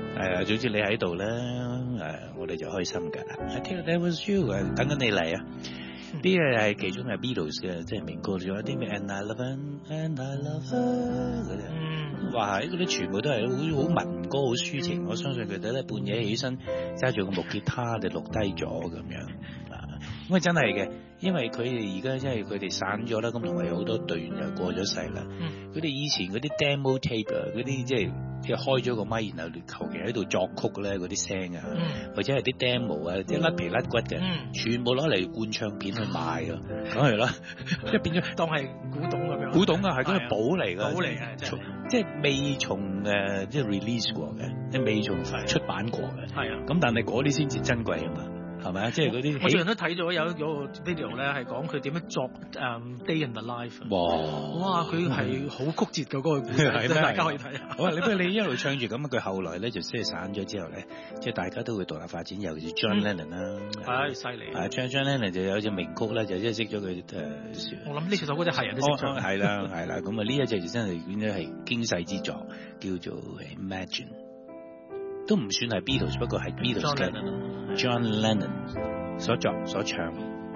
係啊，總之你喺度咧，我哋就開心㗎。I tell you that was you， 等緊你嚟啊！呢個係其中係 Beatles 嘅，即係名歌，仲有啲咩 And I Love Her，And I Love Her 嗰啲，哇！嗰啲全部都係好民歌，好抒情。我相信佢哋咧半夜起身揸住個木吉他就錄低咗咁樣啊！咁啊真係嘅，因為佢哋而家因為佢哋散咗啦，咁同埋有好多隊員又過咗世啦。佢哋以前嗰啲 demo tape 啊，嗰啲即係開咗個咪，然後求其喺度作曲咧，嗰啲聲啊，或者係啲 demo 啊，即係甩皮甩骨嘅，全部攞嚟灌唱片去賣啊，梗係啦，即係變咗當係古董咁樣。 古董啊，係嗰個寶嚟㗎， 寶嚟嘅， 即係未從即係 release 過嘅，即係未從出版過嘅。 係啊， 咁但係嗰啲先至珍貴啊嘛。係咪啊？即係嗰啲， 我最近都睇咗有個 video 咧，係講佢點樣作Day in the Life。哇！佢係好曲折嘅嗰個故事，大家可以睇下。 好啊，你不如你一路唱住咁，佢後來咧就即係散咗之後咧，即係大家都會獨立發展，尤其是 John Lennon 啦， 係犀利。 John Lennon 就有隻名曲咧，就即係識咗佢我諗呢首歌真係人都識唱。 係啦，咁啊呢一隻就真係變咗係驚世之作，叫做 Imagine。都唔算係 Beatles，不過係 Beatles 嘅 John Lennon 所作所唱。